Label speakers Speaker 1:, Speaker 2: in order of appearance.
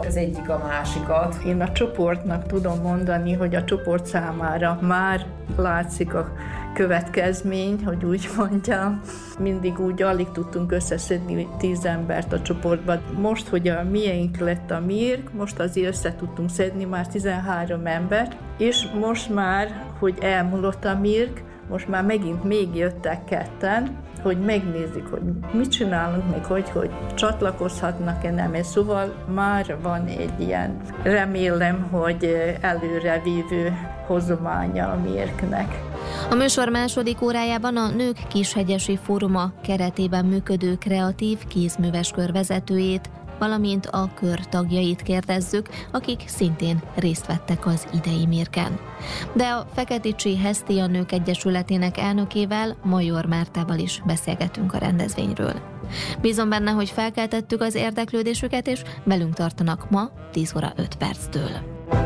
Speaker 1: az egyik a másikat.
Speaker 2: Én a csoportnak tudom mondani, hogy a csoport számára már látszik a következmény, hogy úgy mondjam. Mindig úgy alig tudtunk összeszedni 10 embert a csoportban. Most, hogy a miénk lett a MIRK, most azért össze tudtunk szedni már 13 embert, és most már, hogy elmúlott a MIRK, most már megint még jöttek ketten, hogy megnézzük, hogy mit csinálunk, még hogy csatlakozhatnak-e, nem. Szóval már van egy ilyen, remélem, hogy előrevívő hozománya a MIRK-nek.
Speaker 3: A műsor második órájában a Nők Kishegyesi Fóruma keretében működő kreatív kézműves kör vezetőjét, valamint a kör tagjait kérdezzük, akik szintén részt vettek az idei MIRK-en. De a Feketicsi Hesztia Nők Egyesületének elnökével, Major Mártával is beszélgetünk a rendezvényről. Bízom benne, hogy felkeltettük az érdeklődésüket, és velünk tartanak ma 10 óra 5 perctől.